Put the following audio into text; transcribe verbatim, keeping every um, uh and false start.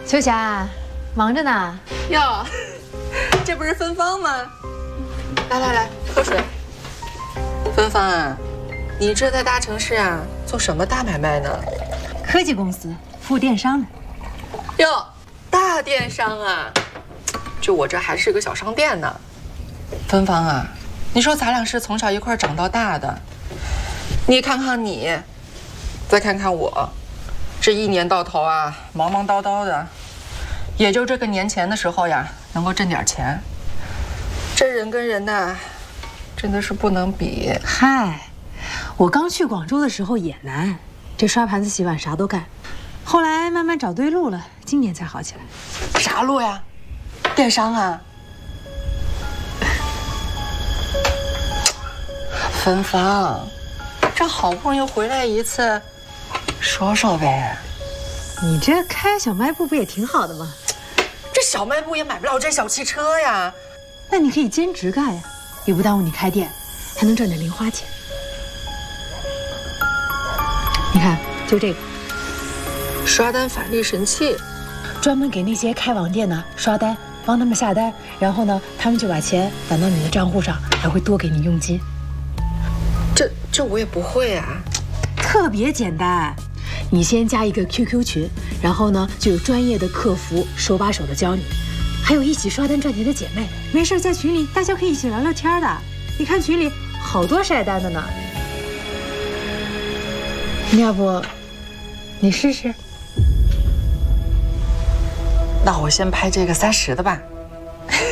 秋霞，忙着呢。 哟，这不是芬芳吗？来来来，喝水。芬芳啊，你这在大城市啊，做什么大买卖呢？ 科技公司，服务电商的。 哟，大电商啊！就我这还是个小商店呢。芬芳啊，你说咱俩是从小一块长到大的，你看看你，再看看我，这一年到头啊，忙忙叨叨的，也就这个年前的时候呀，能够挣点钱。这人跟人呐，真的是不能比。 嗨，我刚去广州的时候也难，这刷盘子、洗碗啥都干，后来慢慢找对路了，今年才好起来。 啥路呀？电商啊？芬芳，这好不容易回来一次，说说呗。 你这开小卖部不也挺好的吗？ 这小卖部也买不了这小汽车呀。 那你可以兼职干呀，也不耽误你开店，还能赚点零花钱。你看，就这个刷单返利神器， 专门给那些开网店的刷单，帮他们下单，然后呢，他们就把钱返到你的账户上，还会多给你佣金。 这这我也不会啊。 特别简单，你先加一个 Q Q 群，然后呢就有专业的客服手把手的教你，还有一起刷单赚钱的姐妹，没事在群里大家可以一起聊聊天的。你看群里好多晒单的呢，要不你试试？ 那我先拍这个三十的吧。